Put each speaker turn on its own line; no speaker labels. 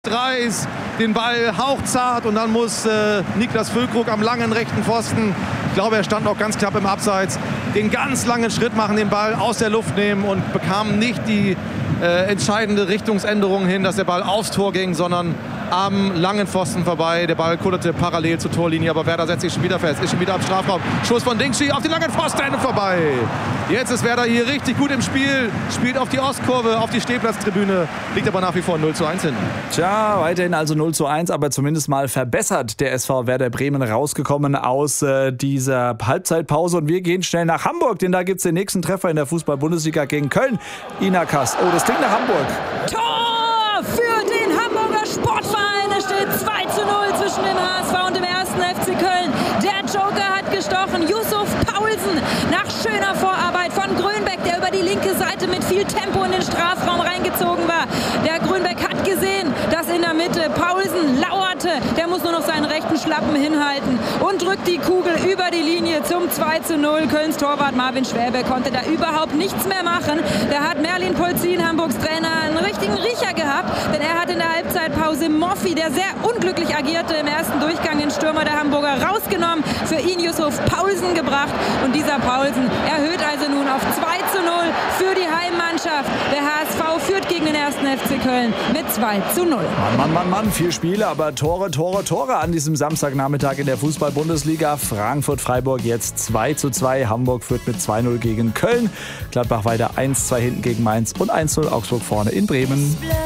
Reis, den Ball hauchzart und dann muss Niklas Füllkrug am langen rechten Pfosten, ich glaube er stand auch ganz knapp im Abseits, den ganz langen Schritt machen, den Ball aus der Luft nehmen und bekam nicht die entscheidende Richtungsänderung hin, dass der Ball aufs Tor ging, sondern am langen Pfosten vorbei. Der Ball kullerte parallel zur Torlinie, aber Werder setzt sich schon wieder fest, ist schon wieder am Strafraum. Schuss von Dingschi auf den langen Pfosten vorbei. Jetzt ist Werder hier richtig gut im Spiel, spielt auf die Ostkurve, auf die Stehplatztribüne, liegt aber nach wie vor 0:1 hinten.
Tja, weiterhin also 0:1, aber zumindest mal verbessert der SV Werder Bremen rausgekommen aus dieser Halbzeitpause. Und wir gehen schnell nach Hamburg, denn da gibt es den nächsten Treffer in der Fußball-Bundesliga gegen Köln. Ina Kast, oh, das klingt nach Hamburg.
Tor für den Hamburger Sportverein. Es steht 2:0 zwischen dem HSV und dem 1. FC Köln. Der Joker hat gestochen. Yusuf Paulsen nach schöner Vorarbeit von Grönbeck, der über die linke Seite mit viel Tempo in den Strafraum reingezogen war. Der Grönbeck hat gesehen, dass in der Mitte Paulsen lauerte. Der muss nur noch seinen rechten Schlappen hinhalten und drückt die Kugel über die Linie zum 2:0. Kölns Torwart Marvin Schwäbe konnte da überhaupt nichts mehr machen. Da hat Merlin Polzin, Hamburgs Trainer, einen richtigen Riecher gehabt, denn er hat in der Halbzeitpause Moffi, der sehr unglücklich agierte im ersten Durchgang, den Stürmer der Hamburger, rausgenommen, für ihn Yusuf Paulsen gebracht und dieser Paulsen erhöht also nun auf 2:0 für die Heimmannschaft. Der HSV führt gegen den 1. FC Köln mit 2:0.
Mann, vier Spiele, aber Tore an diesem Samstagnachmittag in der Fußball-Bundesliga. Frankfurt-Freiburg jetzt 2:2. Hamburg führt mit 2:0 gegen Köln. Gladbach weiter 1:2 hinten gegen Mainz und 1:0 Augsburg vorne in Bremen.